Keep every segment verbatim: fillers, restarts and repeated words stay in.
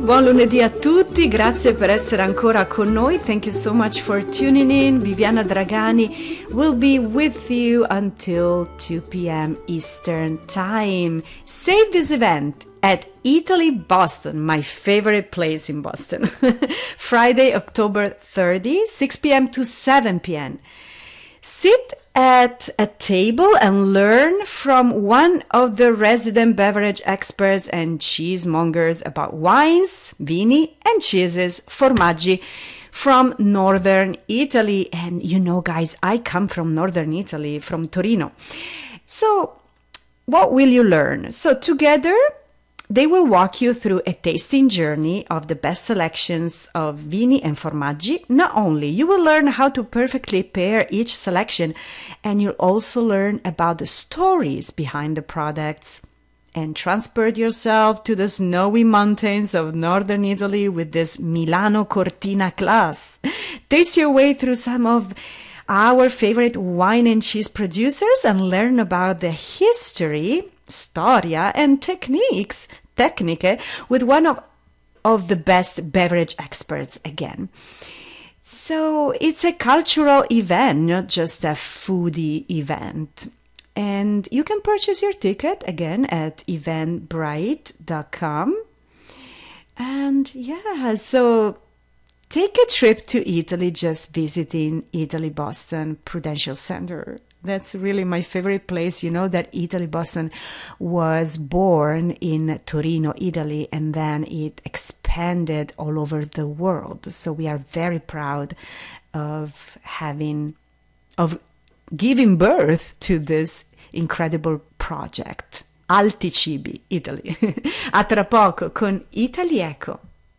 buon lunedì a tutti, grazie per essere ancora con noi. Thank you so much for tuning in. Viviana Dragani will be with you until two p.m. Eastern Time. Save this event at Italy Boston, my favorite place in Boston. Friday, October thirtieth, six p.m. to seven p.m. Sit at a table and learn from one of the resident beverage experts and cheesemongers about wines, vini, and cheeses, formaggi, from northern Italy. And you know, guys, I come from northern Italy, from Torino. So what will you learn? So together, they will walk you through a tasting journey of the best selections of vini and formaggi. Not only, you will learn how to perfectly pair each selection, and you'll also learn about the stories behind the products. And transport yourself to the snowy mountains of northern Italy with this Milano Cortina class. Taste your way through some of our favorite wine and cheese producers and learn about the history, storia, and techniques, tecniche, with one of, of the best beverage experts again. So it's a cultural event, not just a foodie event. And you can purchase your ticket again at eventbrite dot com. And yeah, so take a trip to Italy just visiting Italy Boston Prudential Center. That's really my favorite place. You know that Italy Boston was born in Torino, Italy, and then it expanded all over the world. So we are very proud of having, of giving birth to this incredible project. Alti Cibi, Italy. A tra poco con Italieco.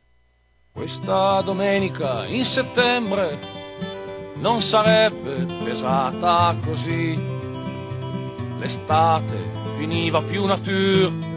Questa domenica in settembre non sarebbe pesata così. L'estate finiva più nature